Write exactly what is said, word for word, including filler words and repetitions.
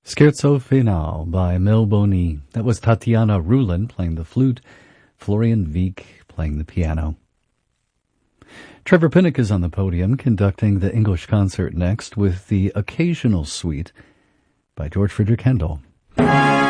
Scherzo Finale by Mel Boni. That was Tatiana Rulin playing the flute, Florian Wieck playing the piano. Trevor Pinnock is on the podium conducting the English concert next with the Occasional Suite by George Frideric Handel.